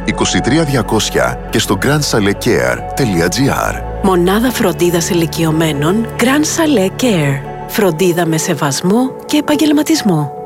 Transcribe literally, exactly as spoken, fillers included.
είκοσι τρία διακόσια και στο grand chalet care τελεία gr. Μονάδα φροντίδας ηλικιωμένων Grand Chalet Care. Φροντίδα με σεβασμό και επαγγελματισμό.